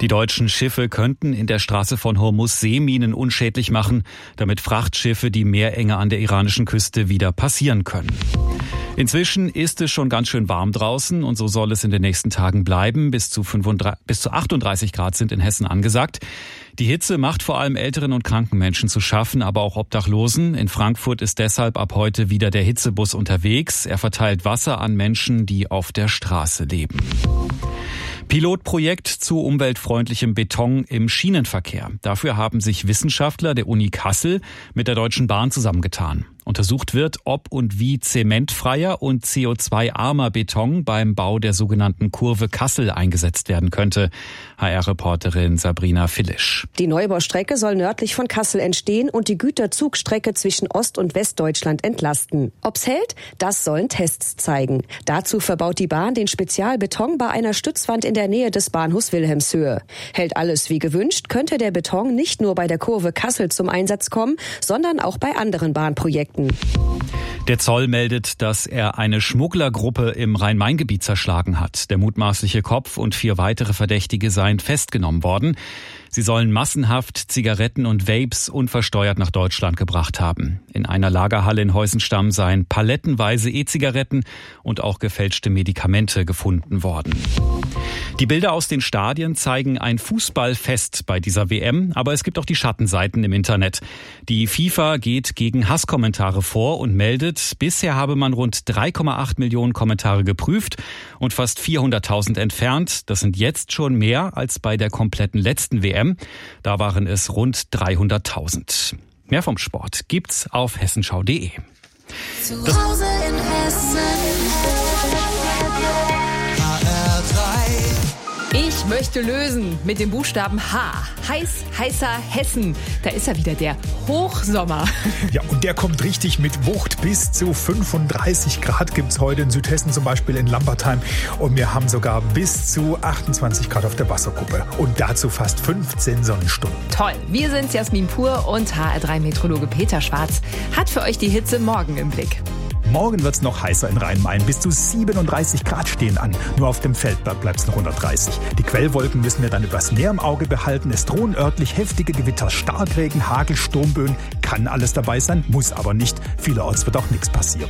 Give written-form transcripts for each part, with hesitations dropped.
Die deutschen Schiffe könnten in der Straße von Hormuz Seeminen unschädlich machen, damit Frachtschiffe die Meerenge an der iranischen Küste wieder passieren können. Inzwischen ist es schon ganz schön warm draußen und so soll es in den nächsten Tagen bleiben. Bis zu 38 Grad sind in Hessen angesagt. Die Hitze macht vor allem älteren und kranken Menschen zu schaffen, aber auch Obdachlosen. In Frankfurt ist deshalb ab heute wieder der Hitzebus unterwegs. Er verteilt Wasser an Menschen, die auf der Straße leben. Pilotprojekt zu umweltfreundlichem Beton im Schienenverkehr. Dafür haben sich Wissenschaftler der Uni Kassel mit der Deutschen Bahn zusammengetan. Untersucht wird, ob und wie zementfreier und CO2-armer Beton beim Bau der sogenannten Kurve Kassel eingesetzt werden könnte. HR-Reporterin Sabrina Filisch. Die Neubaustrecke soll nördlich von Kassel entstehen und die Güterzugstrecke zwischen Ost- und Westdeutschland entlasten. Ob's hält, das sollen Tests zeigen. Dazu verbaut die Bahn den Spezialbeton bei einer Stützwand in der Nähe des Bahnhofs Wilhelmshöhe. Hält alles wie gewünscht, könnte der Beton nicht nur bei der Kurve Kassel zum Einsatz kommen, sondern auch bei anderen Bahnprojekten. Der Zoll meldet, dass er eine Schmugglergruppe im Rhein-Main-Gebiet zerschlagen hat. Der mutmaßliche Kopf und 4 weitere Verdächtige seien festgenommen worden. Sie sollen massenhaft Zigaretten und Vapes unversteuert nach Deutschland gebracht haben. In einer Lagerhalle in Heusenstamm seien palettenweise E-Zigaretten und auch gefälschte Medikamente gefunden worden. Die Bilder aus den Stadien zeigen ein Fußballfest bei dieser WM, aber es gibt auch die Schattenseiten im Internet. Die FIFA geht gegen Hasskommentare vor und meldet, bisher habe man rund 3,8 Millionen Kommentare geprüft und fast 400.000 entfernt. Das sind jetzt schon mehr als bei der kompletten letzten WM. Da waren es rund 300.000. Mehr vom Sport gibt's auf hessenschau.de. Zu Hause in Hessen. Ich möchte lösen mit dem Buchstaben H. Heißer Hessen. Da ist er wieder, der Hochsommer. Ja, und der kommt richtig mit Wucht. Bis zu 35 Grad gibt's heute in Südhessen, zum Beispiel in Lambertheim. Und wir haben sogar bis zu 28 Grad auf der Wasserkuppe. Und dazu fast 15 Sonnenstunden. Toll. Wir sind Jasmin Pur und HR3-Meteorologe Peter Schwarz hat für euch die Hitze morgen im Blick. Morgen wird's noch heißer in Rhein-Main. Bis zu 37 Grad stehen an. Nur auf dem Feldberg bleibt's noch 130. Die Quellwolken müssen wir dann übers Meer im Auge behalten. Es drohen örtlich heftige Gewitter, Starkregen, Hagel, Sturmböen. Kann alles dabei sein, muss aber nicht. Vielerorts wird auch nichts passieren.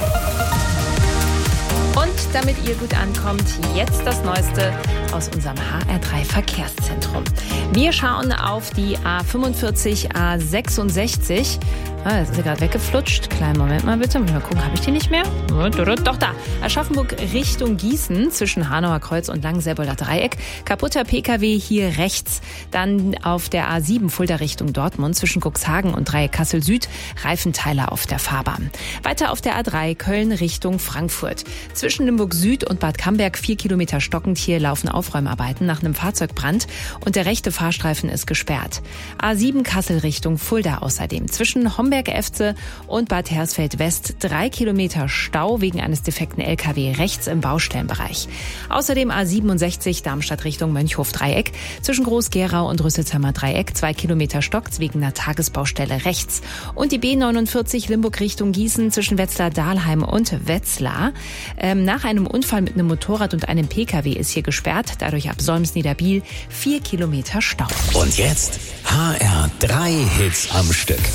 Und damit ihr gut ankommt, jetzt das Neueste aus unserem HR3 Verkehrszentrum. Wir schauen auf die A45, A66. Jetzt ist sie gerade weggeflutscht. Kleinen Moment mal bitte. Mal gucken, habe ich die nicht mehr? Doch, da. Aschaffenburg Richtung Gießen zwischen Hanauer Kreuz und Langenselbolder Dreieck. Kaputter PKW hier rechts. Dann auf der A7 Fulda Richtung Dortmund zwischen Cuxhagen und Dreieck Kassel Süd. Reifenteiler auf der Fahrbahn. Weiter auf der A3 Köln Richtung Frankfurt. Zwischen Limburg Süd und Bad Camberg 4 Kilometer stockend. Hier laufen Aufräumarbeiten nach einem Fahrzeugbrand und der rechte Fahrstreifen ist gesperrt. A7 Kassel Richtung Fulda außerdem. Zwischen Homberg-Efze und Bad Hersfeld West 3 Kilometer Stau wegen eines defekten LKW rechts im Baustellenbereich. Außerdem A67 Darmstadt Richtung Mönchhof-Dreieck. Zwischen Groß-Gerau und Rüsselsheimer Dreieck 2 Kilometer stockt wegen einer Tagesbaustelle rechts. Und die B49 Limburg Richtung Gießen zwischen Wetzlar-Dahlheim und Wetzlar. Nach einem Unfall mit einem Motorrad und einem PKW ist hier gesperrt. Dadurch ab Solms-Niederbiel 4 Kilometer Stau. Und jetzt HR3 Hits am Stück.